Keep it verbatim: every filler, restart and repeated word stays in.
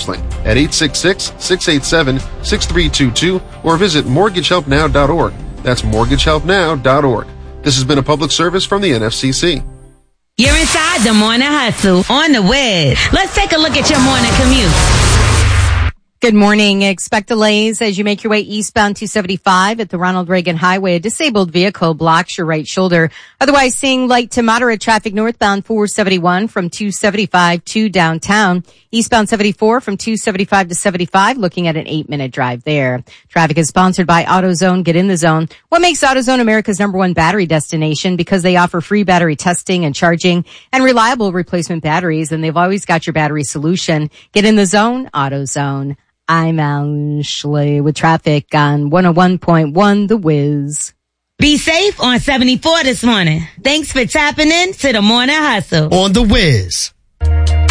counseling at eight six six, six eight seven, six three two two or visit mortgage help now dot org. That's mortgage help now dot org. This has been a public service from the N F C C. You're inside the Morning Hustle on the Wiz. Let's take a look at your morning commute. Good morning. Expect delays as you make your way eastbound two seventy-five at the Ronald Reagan Highway. A disabled vehicle blocks your right shoulder. Otherwise, seeing light to moderate traffic northbound four seventy-one from two seventy-five to downtown. Eastbound seventy-four from two seventy-five to seventy-five, looking at an eight-minute drive there. Traffic is sponsored by AutoZone. Get in the zone. What makes AutoZone America's number one battery destination? Because they offer free battery testing and charging and reliable replacement batteries, and they've always got your battery solution. Get in the zone, AutoZone. I'm Ashley with traffic on one oh one point one The Wiz. Be safe on seventy-four this morning. Thanks for tapping in to the Morning Hustle on The Wiz.